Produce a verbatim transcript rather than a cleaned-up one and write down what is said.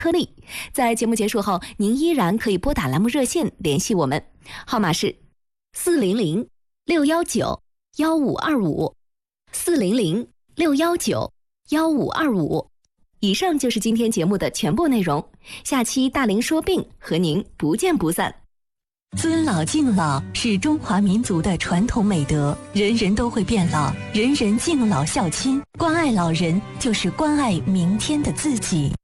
颗粒。在节目结束后，您依然可以拨打栏目热线联系我们，号码是四零零六幺九幺五二五，四零零六幺九幺五二五。以上就是今天节目的全部内容，下期大龄说病和您不见不散。 尊老敬老是中华民族的传统美德，人人都会变老，人人敬老孝亲，关爱老人就是关爱明天的自己。